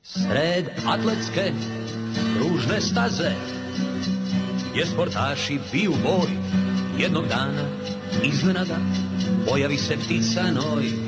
Sred atletske kružne staze, jer sportaši biju boj, jednog dana iznenada pojavi se ptica noj.